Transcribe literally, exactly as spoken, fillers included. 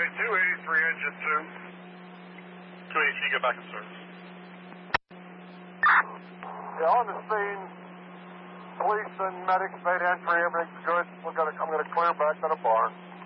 two eighty-three, engine two. two eighty-three, get back in service. Yeah, on the scene, police and medics made entry, everything's good. We're gonna, I'm going to clear back to the barn.